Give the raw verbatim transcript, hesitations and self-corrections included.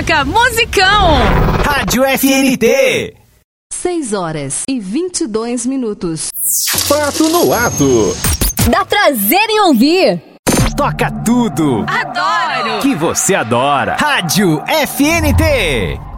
toca musicão. Rádio F N T. seis horas e vinte e dois minutos. Fato no ato. Dá prazer em ouvir. Toca tudo. Adoro. Que você adora. Rádio F N T.